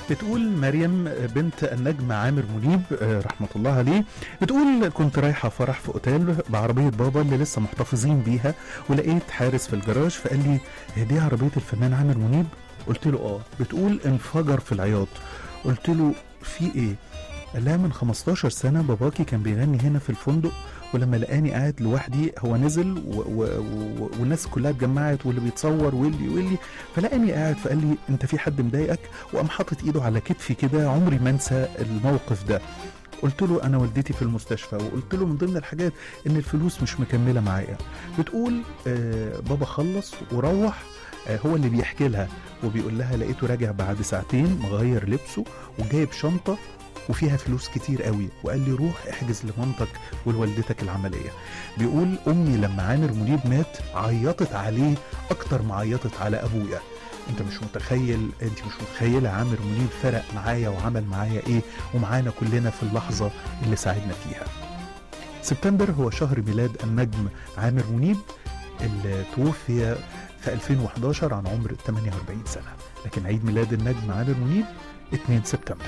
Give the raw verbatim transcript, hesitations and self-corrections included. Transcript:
بتقول مريم بنت النجم عامر منيب رحمة الله عليه، بتقول كنت رايحة فرح في اوتيل بعربية بابا اللي لسه محتفظين بيها، ولقيت حارس في الجراج فقال لي هي دي عربية الفنان عامر منيب؟ قلت له اه. بتقول انفجر في العياط. قلت له في ايه؟ قال لها من خمستاشر سنة باباكي كان بيغني هنا في الفندق، ولما لقاني قاعد لوحدي هو نزل و... و... و... والناس كلها اتجمعت واللي بيتصور واللي واللي فلقاني قاعد فقال لي انت في حد مضايقك، وقام حاطط ايده على كتفي كده. عمري ما انسى الموقف ده. قلت له انا والدتي في المستشفى، وقلت له من ضمن الحاجات ان الفلوس مش مكمله معايا. بتقول آه بابا خلص وروح، آه هو اللي بيحكي لها وبيقول لها لقيته راجع بعد ساعتين مغير لبسه وجايب شنطه وفيها فلوس كتير قوي، وقال لي روح احجز لمامتك ولوالدتك العمليه. بيقول امي لما عامر منيب مات عيطت عليه اكتر ما عيطت على ابويا. انت مش متخيل، انت مش متخيله عامر منيب فرق معايا وعمل معايا ايه، ومعانا كلنا في اللحظه اللي ساعدنا فيها. سبتمبر هو شهر ميلاد النجم عامر منيب اللي توفي في ألفين وحداشر عن عمر ثمانية وأربعين سنه، لكن عيد ميلاد النجم عامر منيب اتنين سبتمبر.